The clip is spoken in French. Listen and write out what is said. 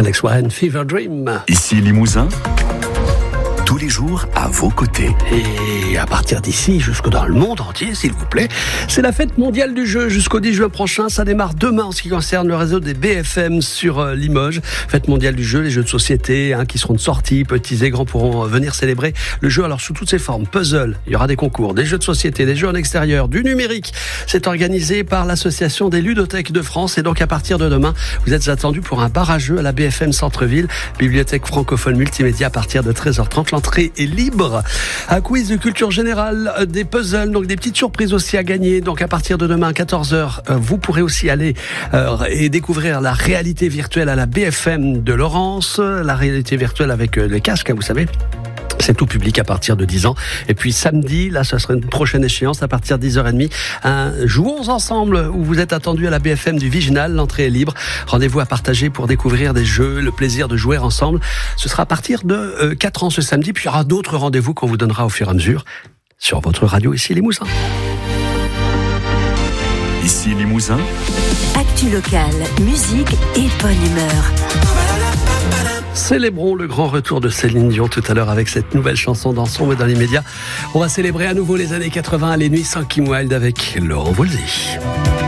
Alex Warren, Fever Dream. Ici Limousin, tous les jours à vos côtés. Et à partir d'ici, jusque dans le monde entier, s'il vous plaît, c'est la fête mondiale du jeu jusqu'au 10 juin prochain. Ça démarre demain en ce qui concerne le réseau des BFM sur Limoges. Fête mondiale du jeu, les jeux de société qui seront de sortie, petits et grands pourront venir célébrer le jeu alors sous toutes ses formes. Puzzle, il y aura des concours, des jeux de société, des jeux en extérieur, du numérique. C'est organisé par l'association des ludothèques de France et donc à partir de demain, vous êtes attendus pour un bar à jeux à la BFM Centre-Ville, bibliothèque francophone multimédia à partir de 13h30. L'entrée est libre. Un quiz de culture générale, des puzzles, donc des petites surprises aussi à gagner. Donc à partir de demain à 14h, vous pourrez aussi aller et découvrir la réalité virtuelle à la BFM de Laurence, la réalité virtuelle avec les casques, vous savez. C'est tout public à partir de 10 ans. Et puis samedi, là, ce sera une prochaine échéance à partir de 10h30. Jouons ensemble où vous êtes attendus à la BFM du Viginal. L'entrée est libre. Rendez-vous à partager pour découvrir des jeux, le plaisir de jouer ensemble. Ce sera à partir de 4 ans ce samedi. Puis il y aura d'autres rendez-vous qu'on vous donnera au fur et à mesure sur votre radio ici Limousin. Ici Limousin. Actu locale, musique et bonne humeur. Célébrons le grand retour de Céline Dion tout à l'heure avec cette nouvelle chanson Dansons, mais dans les médias. On va célébrer à nouveau les années 80, les nuits sans Kim Wilde avec Laurent Voulzy.